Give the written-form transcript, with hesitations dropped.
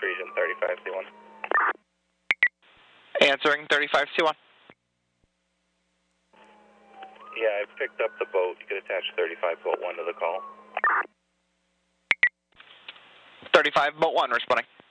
Region 35C1. Answering 35C1. Yeah, I picked up the boat. You could attach 35 boat 1 to the call. 35 boat 1 responding.